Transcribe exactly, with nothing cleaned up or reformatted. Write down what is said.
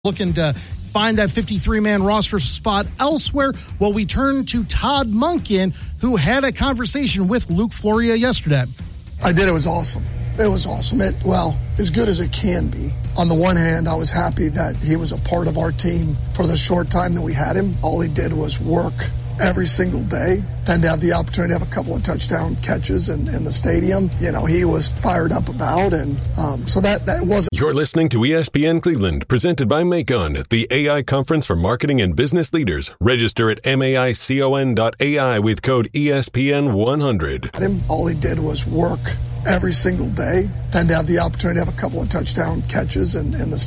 looking to find that fifty-three man roster spot elsewhere. Well, we turn to Todd Monken, who had a conversation with Luke Floria yesterday. I did. It was awesome. It was awesome. It, well, as good as it can be. On the one hand, I was happy that he was a part of our team for the short time that we had him. All he did was work every single day. Then to have the opportunity to have a couple of touchdown catches in, in the stadium, you know, he was fired up about. And um, so that, that wasn't. You're listening to E S P N Cleveland, presented by Macon, the A I conference for marketing and business leaders. Register at maicon dot A I with code E S P N one hundred. All he did was work every single day. Then to have the opportunity to have a couple of touchdown catches in, in the